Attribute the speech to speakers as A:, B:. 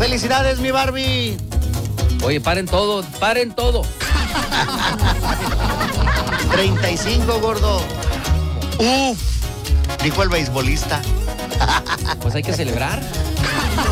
A: ¡Felicidades, mi Barbie!
B: Oye, paren todo, paren todo.
A: 35, gordo. Uf, dijo el beisbolista.
B: Pues hay que celebrar.